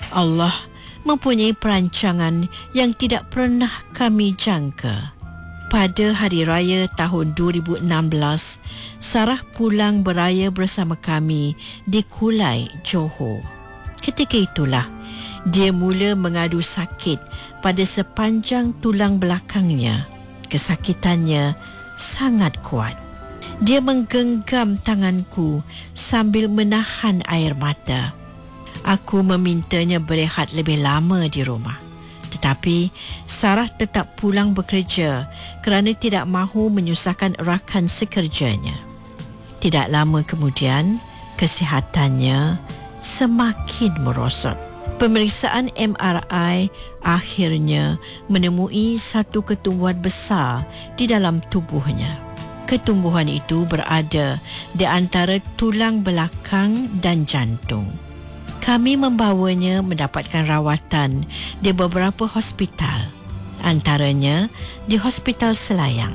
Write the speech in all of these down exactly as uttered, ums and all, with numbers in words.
Allah mempunyai perancangan yang tidak pernah kami jangka. Pada hari raya tahun dua ribu enam belas, Sarah pulang beraya bersama kami di Kulai, Johor. Ketika itulah dia mula mengadu sakit pada sepanjang tulang belakangnya. Kesakitannya sangat kuat. Dia menggenggam tanganku sambil menahan air mata. Aku memintanya berehat lebih lama di rumah. Tetapi Sarah tetap pulang bekerja kerana tidak mahu menyusahkan rakan sekerjanya. Tidak lama kemudian, kesihatannya semakin merosot. Pemeriksaan M R I akhirnya menemui satu ketumbuhan besar di dalam tubuhnya. Ketumbuhan itu berada di antara tulang belakang dan jantung. Kami membawanya mendapatkan rawatan di beberapa hospital, antaranya di Hospital Selayang.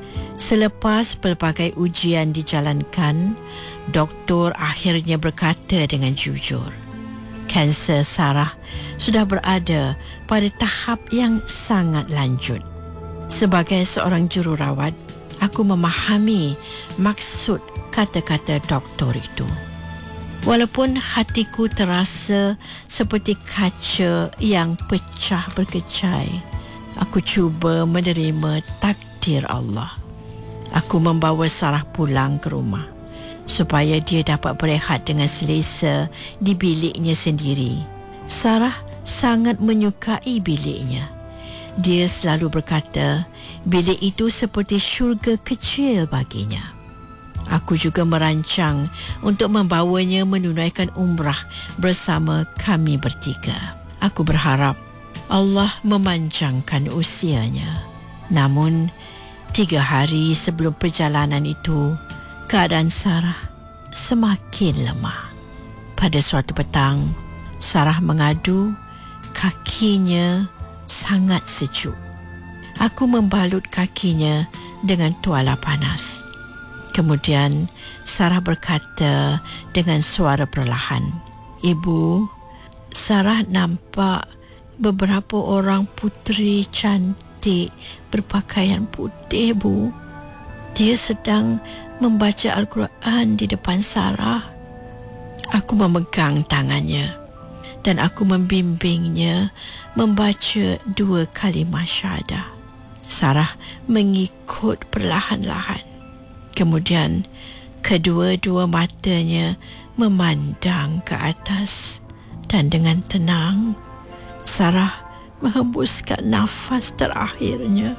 Selepas pelbagai ujian dijalankan, doktor akhirnya berkata dengan jujur, kanser Sarah sudah berada pada tahap yang sangat lanjut. Sebagai seorang jururawat, aku memahami maksud kata-kata doktor itu. Walaupun hatiku terasa seperti kaca yang pecah berkecai, aku cuba menerima takdir Allah. Aku membawa Sarah pulang ke rumah supaya dia dapat berehat dengan selesa di biliknya sendiri. Sarah sangat menyukai biliknya. Dia selalu berkata bilik itu seperti syurga kecil baginya. Aku juga merancang untuk membawanya menunaikan umrah bersama kami bertiga. Aku berharap Allah memanjangkan usianya. Namun, tiga hari sebelum perjalanan itu, keadaan Sarah semakin lemah. Pada suatu petang, Sarah mengadu kakinya sangat sejuk. Aku membalut kakinya dengan tuala panas. Kemudian Sarah berkata dengan suara perlahan, "Ibu, Sarah nampak beberapa orang puteri cantik berpakaian putih, Bu. Dia sedang membaca Al-Quran di depan Sarah." Aku memegang tangannya dan aku membimbingnya membaca dua kalimah syahadah. Sarah mengikut perlahan-lahan. Kemudian, kedua-dua matanya memandang ke atas dan dengan tenang, Sarah menghembuskan nafas terakhirnya.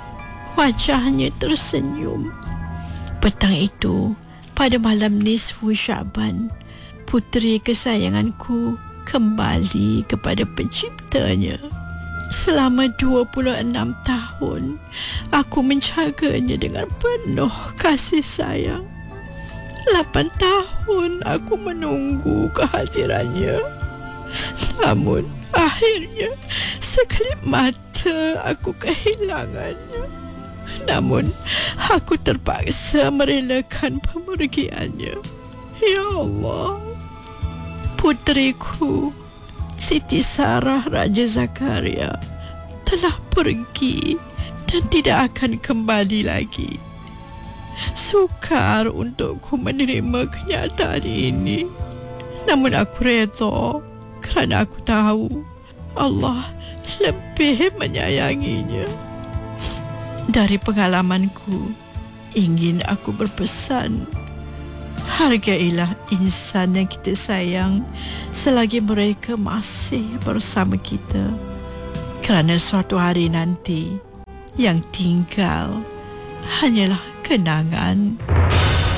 Wajahnya tersenyum. Petang itu, pada malam nisfu Syaban, puteri kesayanganku kembali kepada penciptanya. Selama dua puluh enam tahun, aku menjaganya dengan penuh kasih sayang. Lapan tahun aku menunggu kehadirannya. Namun, akhirnya, sekelip mata aku kehilangannya. Namun, aku terpaksa merelakan pemergiannya. Ya Allah, puteriku, Siti Sarah Raja Zakaria telah pergi dan tidak akan kembali lagi. Sukar untukku menerima kenyataan ini. Namun aku redha kerana aku tahu Allah lebih menyayanginya. Dari pengalamanku, ingin aku berpesan, hargailah insan yang kita sayang selagi mereka masih bersama kita. Kerana suatu hari nanti, yang tinggal hanyalah kenangan.